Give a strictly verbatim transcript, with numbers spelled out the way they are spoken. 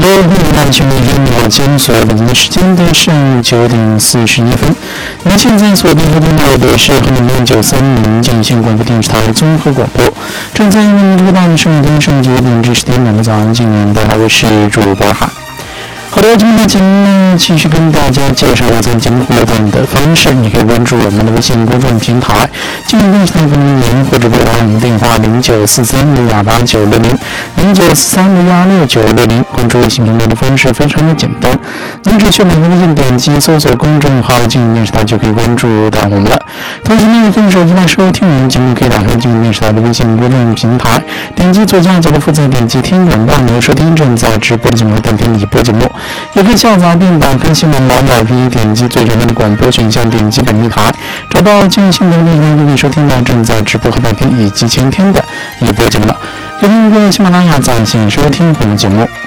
好的，欢迎来到全民听我监所北京的时间的上午九点四十一分。您现在所听收听到的是河南九三零建县广播电视台综合广播，正在为您播报上午上九点至十点两个早上，今年的我是主播海。好的，今天的节目呢，继续跟大家介绍参节目互动的方式。你可以关注我们的微信公众平台“金融电视台”公众号，或者拨打我们电话零九四三六二八九六零零九四三六二六九六零。关注微信平台的方式非常的简单，您只需要微信点击搜索公众号“金融电视台”就可以关注到我们了。同时呢，用手机来收听我们节目，可以打开金融电视台的微信公众平台，点击左下角的负责点击听广播，你收听正在直播的节目，点听已播节目。也可以下载并打开新闻网络 A P P， 点击最上面的广播选项，点击本地台，找到进入新闻内容，就可以收听到正在直播和白天以及前天的已播节目了。欢迎各位喜马拉雅在线收听我们节目。